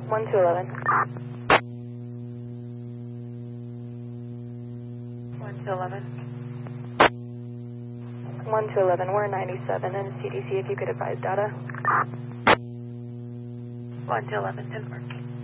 1 to 11. 1 to 11. 1 to 11, we're 97 and CDC if you could advise data. 1 to 11, didn't work.